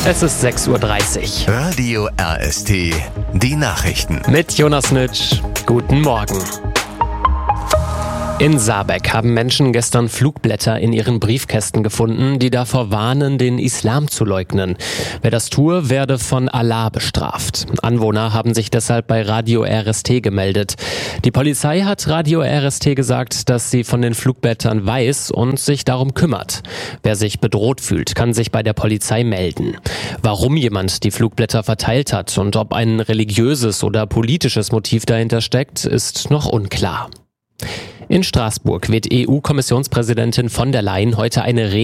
Es ist 6:30 Uhr. Radio RST, die Nachrichten. Mit Jonas Nitsch. Guten Morgen. In Saarbeck haben Menschen gestern Flugblätter in ihren Briefkästen gefunden, die davor warnen, den Islam zu leugnen. Wer das tue, werde von Allah bestraft. Anwohner haben sich deshalb bei Radio RST gemeldet. Die Polizei hat Radio RST gesagt, dass sie von den Flugblättern weiß und sich darum kümmert. Wer sich bedroht fühlt, kann sich bei der Polizei melden. Warum jemand die Flugblätter verteilt hat und ob ein religiöses oder politisches Motiv dahinter steckt, ist noch unklar. In Straßburg wird EU-Kommissionspräsidentin von der Leyen heute eine Rede